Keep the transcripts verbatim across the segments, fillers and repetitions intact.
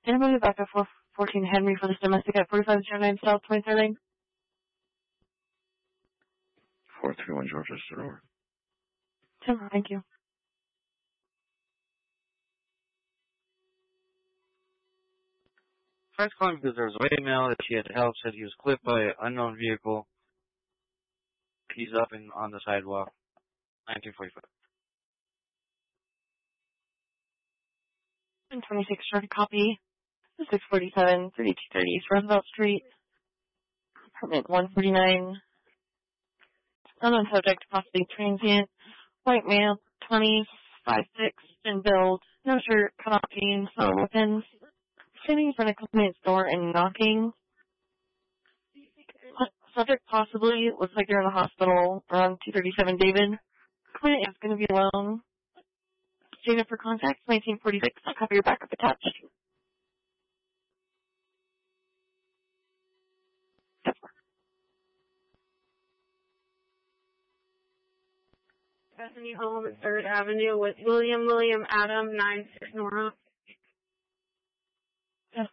Anybody back at four fourteen Henry for this domestic at forty-five oh nine South twenty-third Lane? four three one Georgia, over. Thank you. First calling because there was a weight mail that she had help, said he was clipped by an unknown vehicle. He's up and on the sidewalk. nineteen forty-five. twenty-six short copy. six forty-seven, thirty-two thirty East Roosevelt Street. Apartment one forty-nine. Unknown subject, possibly transient. White male, twenty, five six, thin build. No shirt, cut off jeans, no weapons. Standing in front of convenience store and knocking. Subject possibly looks like they're in the hospital around two thirty-seven David. Client is going to be alone. Data for contacts, nineteen forty-six. Copy your backup attached. Bethany Home at third Avenue with William William Adam, nine six Nora. Yes,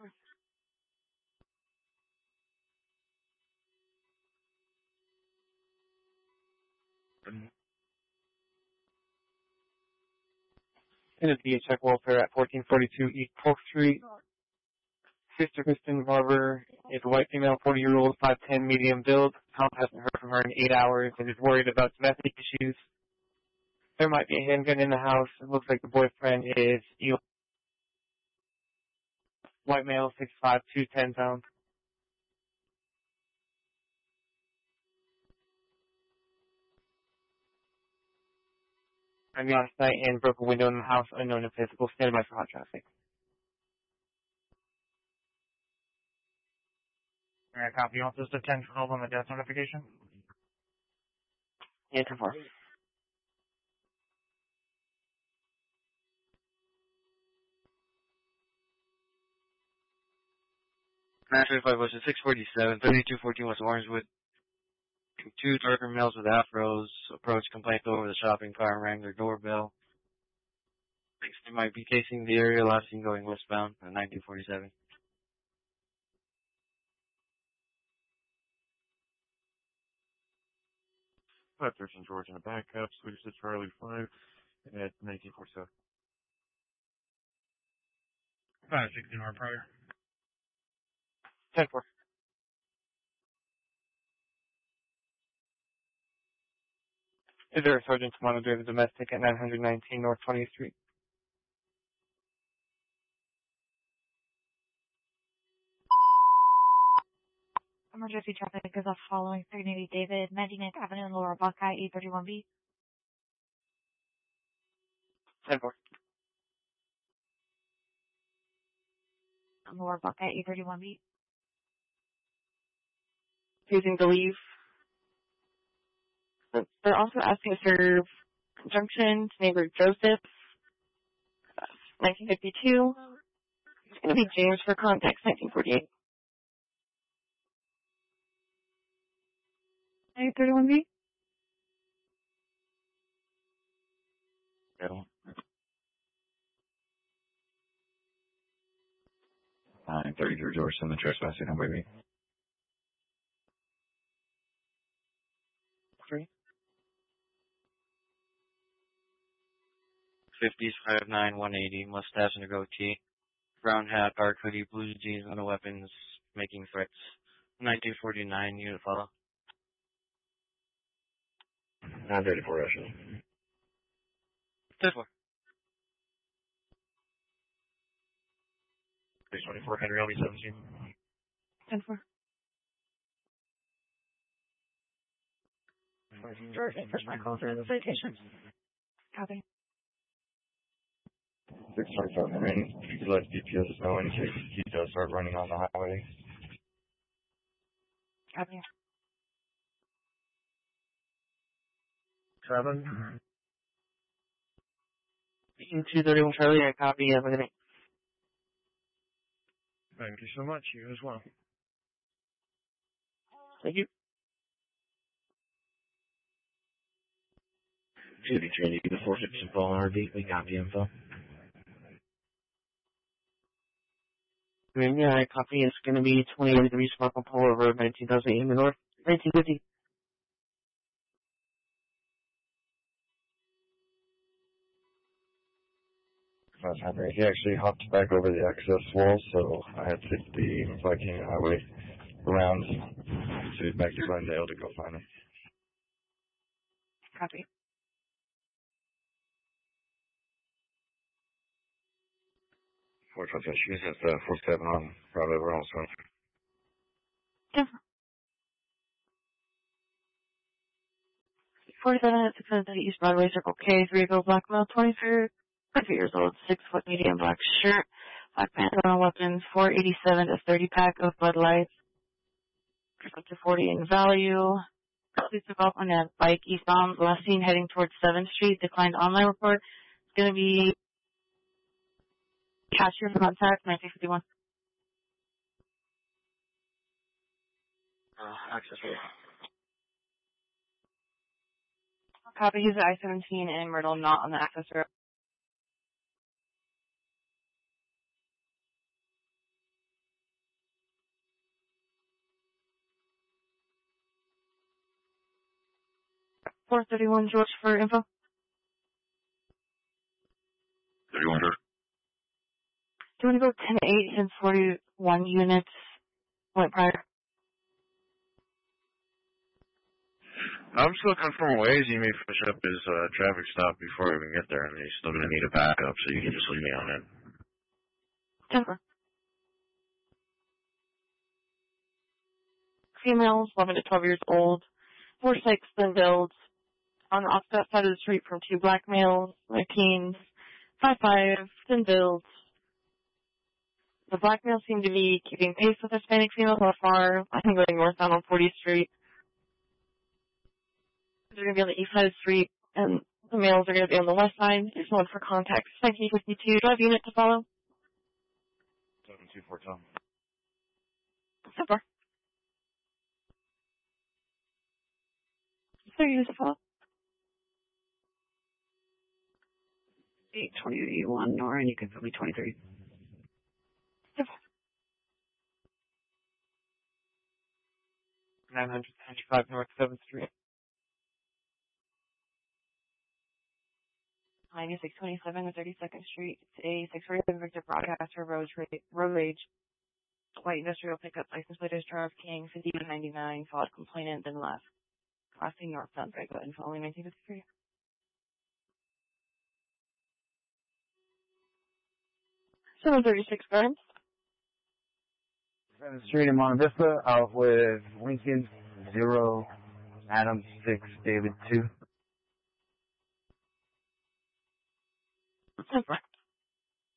In a D H F welfare at fourteen forty-two East Polk Street. Sister Kristen Barber is a white female, forty-year-old, five ten, medium build. Help hasn't heard from her in eight hours and is worried about domestic issues. There might be a handgun in the house. It looks like the boyfriend is Eli. White male, six five, two ten pounds. I'm last night and broke a window in the house, unknown and physical. Stand by for hot traffic. Alright, copy. Also, just ten for hold on the death notification. Yeah, ten four. nine thirty-five West six forty-seven, thirty-two fourteen West Orangewood. Two darker males with afros approached complaints over the shopping cart and rang their doorbell. They might be casing the area, last seen going westbound at nineteen forty-seven. five thirteen Georgia in a backup, switch to Charlie five at nineteen forty-seven. five sixteen or prior. ten four. Is there a sergeant to monitor the domestic at nine nineteen North twentieth Street? Emergency traffic is off following three eighty David, ninety-ninth Avenue and Laura Buckeye, eight thirty-one B. ten four. Laura Buckeye, eight thirty-one B. Choosing to leave. They're also asking to serve conjunction to neighbor Joseph, nineteen fifty-two. It's going to be James for context, nineteen forty-eight. eight thirty-one B? Yeah. nine thirty-three George, send the trespassing on baby. Three. fifties, five nine, one eighty, mustache and a goatee. Brown hat, dark hoodie, blue jeans, no weapons, making threats. nineteen forty-nine, unit follow. nine thirty-four Russian. ten four. six twenty-four Henry, L B seventeen. ten four. George, first my call for the vacation. Copy. six twenty-five Henry, you could let D P S know in case he does start running on the highway. Copy. Seven. two thirty-one Charlie, I copy. Have a good night. Thank you so much. You as well. Thank you. Judy Trinity, the four six and phone R D, we got the info. afternoon. Yeah, I copy. It's going to be twenty-eight degrees Marco Polo Road, nineteen thousand eight North, nineteen fifty. That's happening. He actually hopped back over the access wall, so I had to take the Viking Highway around to back to Glendale to go find him. Copy. four five five, she has uh, four seven on, probably we're almost on. Yeah. forty-seven at six hundred East Broadway, Circle K, three Go black male, twenty-three years old, six foot medium black shirt, black pants on weapons, four eighty-seven to thirty pack of Bud Light, up to forty in value. Please took off on a bike eastbound, last seen heading towards seventh Street, declined online report. It's going to be cashier for contact, nineteen fifty-one. Uh, access road. Copy. He's at I seventeen in Myrtle, not on the access road. four thirty-one George for info. thirty-one, George. Do you want to go ten eight and forty-one units went prior? I'm still confirming ways. He may finish up his uh, traffic stop before we even get there, and he's still going to need a backup, so you can just leave me on it. Jennifer. Females, eleven to twelve years old, four six, thin builds, on the opposite side of the street from two black males, my teens, five five, thin builds. The black males seem to be keeping pace with Hispanic females so far. I think going northbound on fortieth Street. They're going to be on the east side of the street, and the males are going to be on the west side. There's one for contact. nineteen fifty-two. Do I have a unit to follow? seven two four, Tom. So far. So you to follow? eight twenty-one, Nora, and you can fill me twenty-three. nine ninety-five North seventh Street. ninety-six twenty-seven to thirty-second Street. Today, six forty-seven Victor Broadcaster, road, tra- road rage. White industrial pickup, license plate is Charles King, fifty-one ninety-nine, followed complainant, then left. Crossing northbound, right button, following nineteen fifty-three. seven thirty-six Gardens. seventh Street in Monte Vista, out with Lincoln, zero, Adam, six, David, two. So far.